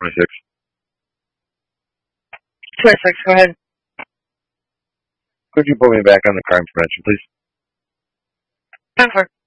26. 26, go ahead. Could you put me back on the crime prevention, please? Over.